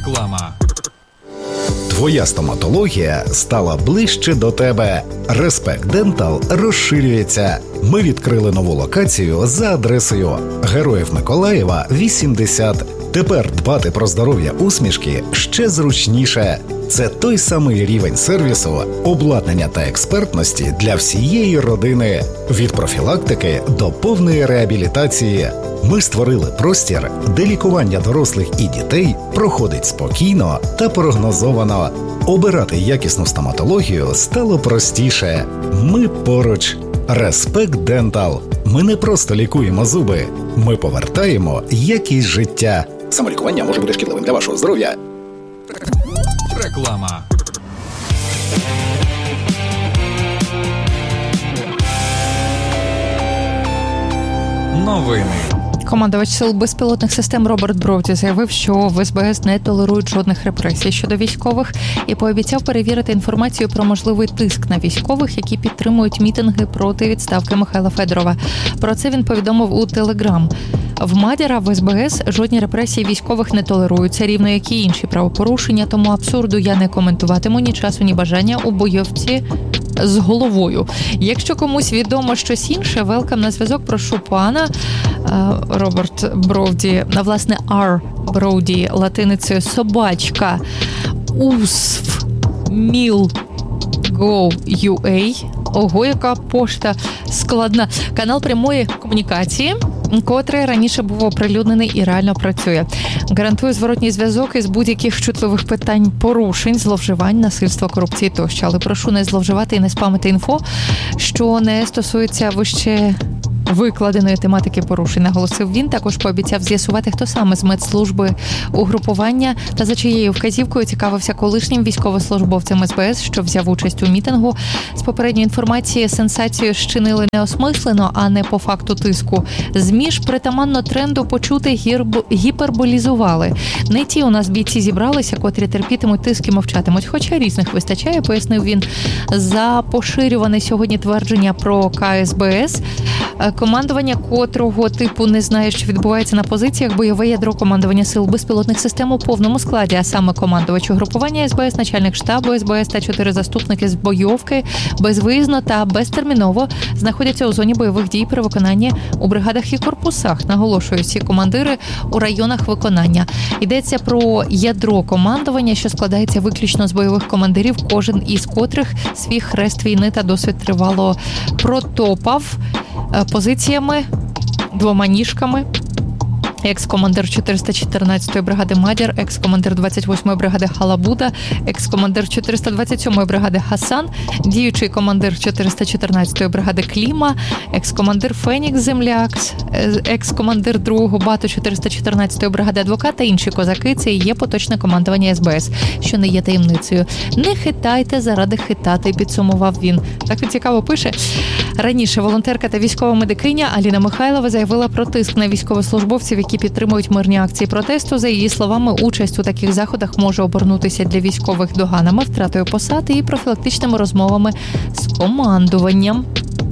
Реклама. Твоя стоматологія стала ближче до тебе. Respect Dental розширюється. Ми відкрили нову локацію за адресою Героїв Миколаєва, 80. Тепер дбати про здоров'я усмішки ще зручніше. Це той самий рівень сервісу, обладнання та експертності для всієї родини. Від профілактики до повної реабілітації. Ми створили простір, де лікування дорослих і дітей проходить спокійно та прогнозовано. Обирати якісну стоматологію стало простіше. Ми поруч. Respect Dental. Ми не просто лікуємо зуби. Ми повертаємо якість життя. Самолікування може бути шкідливим для вашого здоров'я. Реклама. Новини. Командувач Сил безпілотних систем Роберт Броуді заявив, що в СБС не толерують жодних репресій щодо військових і пообіцяв перевірити інформацію про можливий тиск на військових, які підтримують мітинги проти відставки Михайла Федорова. Про це він повідомив у Телеграм. В Мадяра в СБС жодні репресії військових не толеруються, рівно як і інші правопорушення, тому абсурду я не коментуватиму ні часу, ні бажання у бойовці з головою. Якщо комусь відомо щось інше, велкам на зв'язок, прошу пана. Роберт Броуді, власне, R. Броуді, латиницею собачка, usf.mil.go.ua. Ого, яка пошта складна. Канал прямої комунікації, котрий раніше був оприлюднений і реально працює. Гарантує зворотній зв'язок із будь-яких чутливих питань, порушень, зловживань, насильства, корупції тощо. Але прошу не зловживати і не спамити інфо, що не стосується вище викладеної тематики порушень, наголосив він. Також пообіцяв з'ясувати, хто саме з медслужби угрупування та за чиєю вказівкою цікавився колишнім військовослужбовцем СБС, що взяв участь у мітингу. З попередньої інформації сенсацію щинили неосмислено, а не по факту тиску. ЗМІ ж притаманно тренду почути гіперболізували. Не ті у нас бійці зібралися, котрі терпітимуть тиск і мовчатимуть, хоча різних вистачає, пояснив він. За поширюване сьогодні твердження про КСБС, командування котрого типу не знає, що відбувається на позиціях, бойове ядро командування Сил безпілотних систем у повному складі, а саме командувач угрупування СБС, начальник штабу СБС та 4 заступники з бойовки безвиїзно та безтерміново знаходяться у зоні бойових дій при виконанні у бригадах і корпусах, наголошують всі командири у районах виконання. Йдеться про ядро командування, що складається виключно з бойових командирів, кожен із котрих свій хрест війни та досвід тривало протопав позиціями, 2 ніжками. Екс-командир 414-ї бригади Мадяр, екс-командир 28-ї бригади Халабуда, екс-командир 427-ї бригади Хасан, діючий командир 414-ї бригади Кліма, екс-командир Фенікс Земляк, екс-командир 2-го бату 414-ї бригади Адвокат та інші козаки. Це і є поточне командування СБС, що не є таємницею. Не хитайте заради хитати, підсумував він. Так він цікаво пише. Раніше волонтерка та військова медикиня Аліна Михайлова заявила про тиск на військовослужбовців, які підтримують мирні акції протесту. За її словами, участь у таких заходах може обернутися для військових доганами, втратою посади і профілактичними розмовами з командуванням.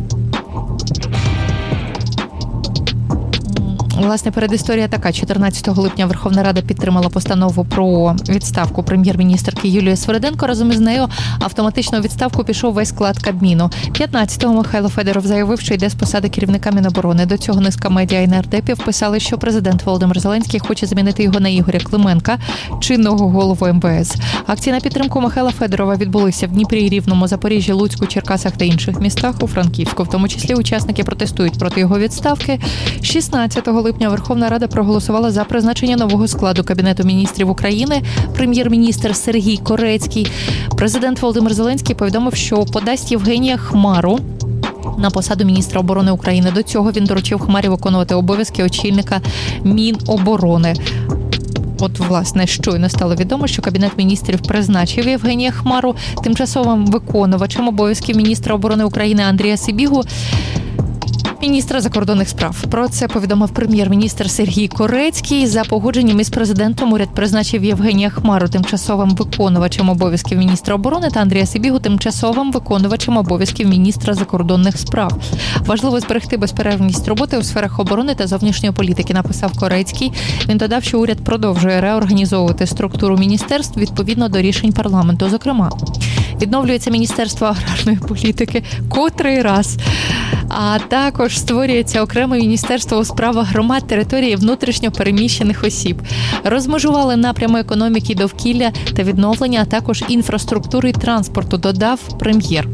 Власне, передісторія така. 14 липня Верховна Рада підтримала постанову про відставку прем'єр-міністерки Юлії Свериденко. Разом із нею автоматично у відставку пішов весь склад Кабміну. 15-го Михайло Федоров заявив, що йде з посади керівника Міноборони. До цього низка медіа і нардепів писали, що президент Володимир Зеленський хоче замінити його на Ігоря Клименка, чинного голову МВС. Акції на підтримку Михайла Федорова відбулися в Дніпрі, Рівному, Запоріжжі, Луцьку, Черкасах та інших містах, у Франківську. В тому числі учасники протестують проти його відставки. 16 липня Верховна Рада проголосувала за призначення нового складу Кабінету міністрів України. Прем'єр-міністр Сергій Корецький. Президент Володимир Зеленський повідомив, що подасть Євгенія Хмару на посаду міністра оборони України. До цього він доручив Хмарі виконувати обов'язки очільника Міноборони. От, власне, щойно стало відомо, що Кабінет міністрів призначив Євгенія Хмару тимчасовим виконувачем обов'язків міністра оборони України Андрія Сибігу. міністра закордонних справ. Про це повідомив прем'єр-міністр Сергій Корецький. За погодженням із президентом уряд призначив Євгенія Хмару тимчасовим виконувачем обов'язків міністра оборони та Андрія Сибігу тимчасовим виконувачем обов'язків міністра закордонних справ. Важливо зберегти безперервність роботи у сферах оборони та зовнішньої політики, написав Корецький. Він додав, що уряд продовжує реорганізовувати структуру міністерств відповідно до рішень парламенту. Зокрема, відновлюється Міністерство аграрної політики котрий раз, а також створюється окреме міністерство у справах громад, території внутрішньо переміщених осіб. Розмежували напрями економіки, довкілля та відновлення, а також інфраструктури і транспорту, додав прем'єр.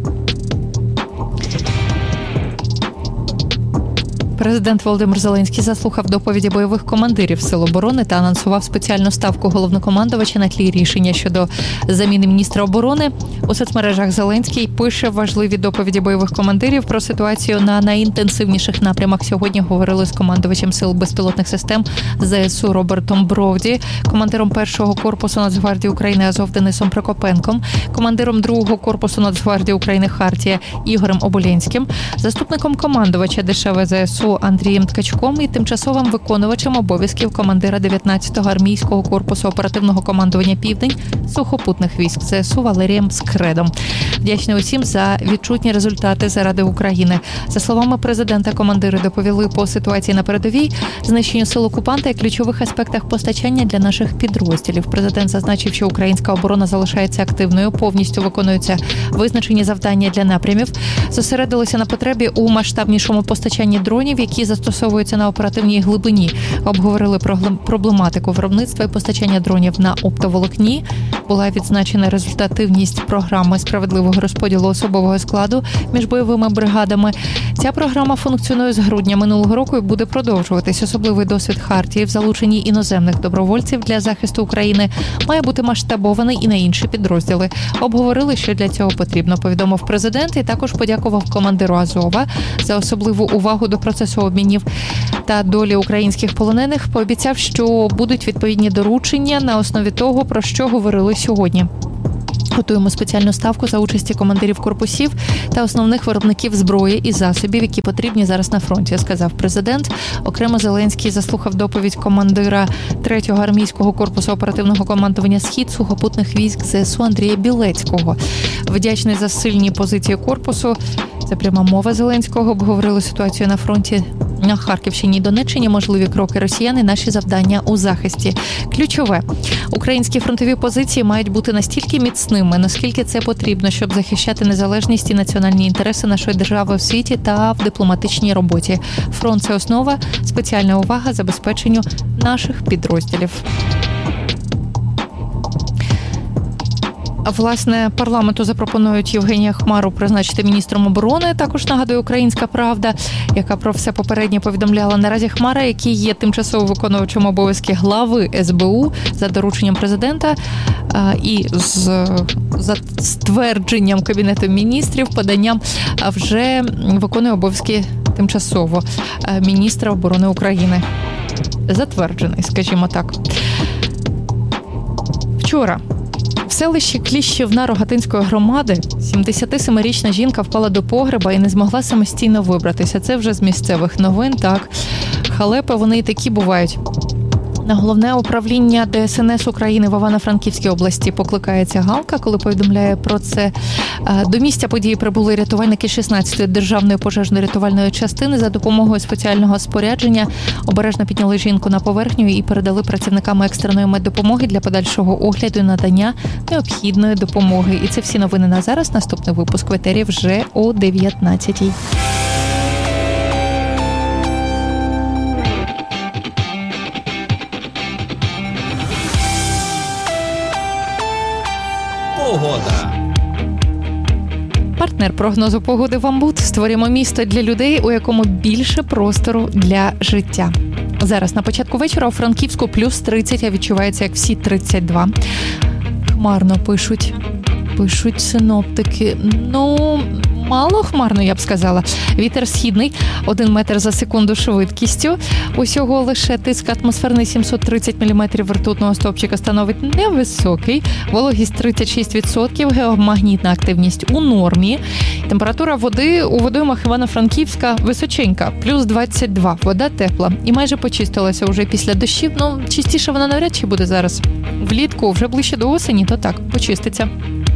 Президент Володимир Зеленський заслухав доповіді бойових командирів Сил оборони та анонсував спеціальну ставку головнокомандувача на тлі рішення щодо заміни міністра оборони. У соцмережах Зеленський пише важливі доповіді бойових командирів про ситуацію на найінтенсивніших напрямах. Сьогодні говорили з командувачем Сил безпілотних систем ЗСУ Робертом Бровді, командиром 1-го корпусу Нацгвардії України Азов Денисом Прокопенком, командиром 2-го корпусу Нацгвардії України Хартія Ігорем Оболєнським, заступником командувача ДШВ ЗСУ Андрієм Ткачком і тимчасовим виконувачем обов'язків командира 19-го армійського корпусу оперативного командування «Південь» сухопутних військ ЗСУ Валерієм Скредом. Вдячний усім за відчутні результати заради України. За словами президента, командири доповіли по ситуації на передовій, знищенню сил окупанта і ключових аспектах постачання для наших підрозділів. Президент зазначив, що українська оборона залишається активною, повністю виконуються визначені завдання для напрямів, зосередилися на потребі у масштабнішому постачанні дронів, які застосовуються на оперативній глибині. Обговорили проблематику виробництва і постачання дронів на оптоволокні. Була відзначена результативність програми справедливого розподілу особового складу між бойовими бригадами. Ця програма функціонує з грудня минулого року і буде продовжуватись. Особливий досвід Хартії в залученні іноземних добровольців для захисту України має бути масштабований і на інші підрозділи. Обговорили, що для цього потрібно, повідомив президент, і також подякував командиру Азова за особливу увагу до процесу обмінів та долі українських полонених. Пообіцяв, що будуть відповідні доручення на основі того, про що говорили сьогодні. Готуємо спеціальну ставку за участі командирів корпусів та основних виробників зброї і засобів, які потрібні зараз на фронті, сказав президент. Окремо Зеленський заслухав доповідь командира 3-го армійського корпусу оперативного командування «Схід» сухопутних військ ЗСУ Андрія Білецького. Вдячний за сильні позиції корпусу. Це пряма мова Зеленського. Обговорили ситуацію на фронті на Харківщині і Донеччині, можливі кроки росіян і наші завдання у захисті. Ключове. Українські фронтові позиції мають бути настільки міцними, наскільки це потрібно, щоб захищати незалежність і національні інтереси нашої держави в світі та в дипломатичній роботі. Фронт – це основа, спеціальна увага забезпеченню наших підрозділів. Власне, парламенту запропонують Євгенія Хмару призначити міністром оборони. Також нагадує «Українська правда», яка про все попередньо повідомляла. Наразі Хмара, який є тимчасово виконувачем обов'язки глави СБУ за дорученням президента і за ствердженням Кабінету міністрів, поданням, вже виконує обов'язки тимчасово міністра оборони України. Затверджений, скажімо так. Вчора в селищі Кліщівна Рогатинської громади 77-річна жінка впала до погреба і не змогла самостійно вибратися. Це вже з місцевих новин, так. Халепи, вони і такі бувають. На головне управління ДСНС України в Івано-Франківській області покликається Галка, коли повідомляє про це. До місця події прибули рятувальники 16-ї державної пожежно-рятувальної частини. За допомогою спеціального спорядження обережно підняли жінку на поверхню і передали працівникам екстреної меддопомоги для подальшого огляду і надання необхідної допомоги. І це всі новини на зараз. Наступний випуск в етері вже о 19-й. Погода. Партнер прогнозу погоди «Вамбут». Створюємо місто для людей, у якому більше простору для життя. Зараз на початку вечора у Франківську плюс 30, а відчувається як всі 32. Хмарно пишуть синоптики. мало хмарно, я б сказала. Вітер східний, 1 метр за секунду швидкістю. Усього лише тиск атмосферний 730 мм ртутного стовпчика становить невисокий. Вологість 36%, геомагнітна активність у нормі. Температура води у водоймах Івано-Франківська височенька, плюс 22. Вода тепла і майже почистилася вже після дощів. Ну, чистіше вона навряд чи буде зараз. Влітку, вже ближче до осені, то так, почиститься.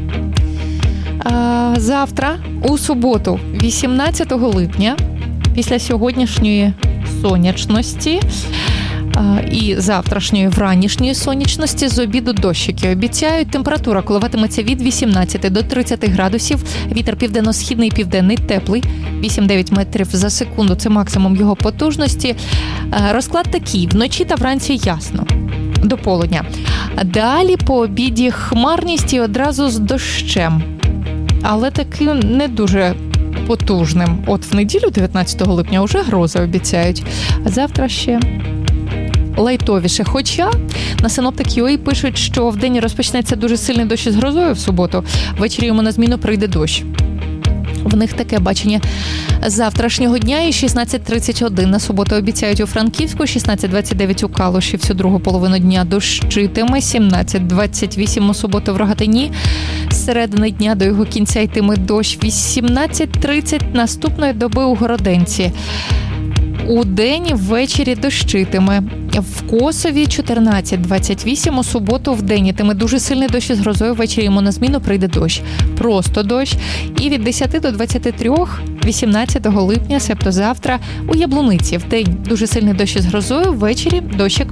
Завтра, у суботу, 18 липня, після сьогоднішньої сонячності і завтрашньої вранішньої сонячності з обіду дощики. Обіцяють, температура коливатиметься від 18 до 30 градусів. Вітер південно-східний, південний, теплий, 8-9 метрів за секунду. Це максимум його потужності. Розклад такий. Вночі та вранці ясно. До полудня. Далі по обіді хмарність і одразу з дощем. Але таки не дуже потужним. От в неділю, 19 липня, вже грози обіцяють. А завтра ще лайтовіше. Хоча на Синоптик.ua пишуть, що вдень розпочнеться дуже сильний дощ із грозою в суботу. Ввечері йому на зміну прийде дощ. В них таке бачення завтрашнього дня і 16:31 на суботу обіцяють у Франківську, 16:29 у Калуші всю другу половину дня дощитиме, 17:28 у суботу в Рогатині, з середини дня до його кінця йтиме дощ, 18:30 наступної доби у Городенці. У день і ввечері дощитиме. В Косові 14:28 у суботу в день йтиме дуже сильний дощ із грозою, ввечері йому на зміну прийде дощ. Просто дощ. І від 10 до 23 18 липня, себто завтра, у Яблуниці в день дуже сильний дощ із грозою, ввечері дощик.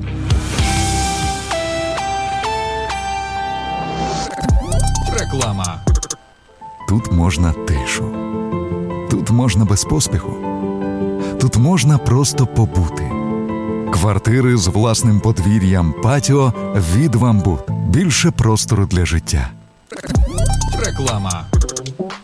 Реклама. Тут можна тишу. Тут можна без поспіху. Тут можна просто побути. Квартири з власним подвір'ям, патіо від «Вамбут». Більше простору для життя. Реклама.